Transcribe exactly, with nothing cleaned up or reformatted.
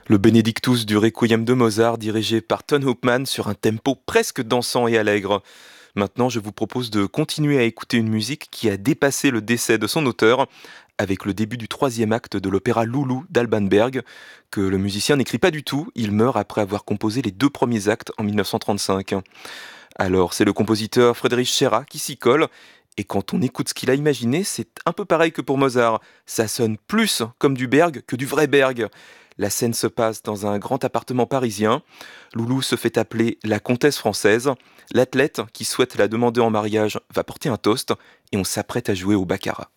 Le Benedictus du Requiem de Mozart dirigé par Ton Hoopman sur un tempo presque dansant et allègre. Maintenant, je vous propose de continuer à écouter une musique qui a dépassé le décès de son auteur avec le début du troisième acte de l'opéra Loulou d'Alban Berg, que le musicien n'écrit pas du tout, il meurt après avoir composé les deux premiers actes en mille neuf cent trente-cinq. Alors, c'est le compositeur Friedrich Schera qui s'y colle, et quand on écoute ce qu'il a imaginé, c'est un peu pareil que pour Mozart. Ça sonne plus comme du Berg que du vrai Berg. La scène se passe dans un grand appartement parisien. Loulou se fait appeler la comtesse française. L'athlète qui souhaite la demander en mariage va porter un toast et on s'apprête à jouer au baccarat.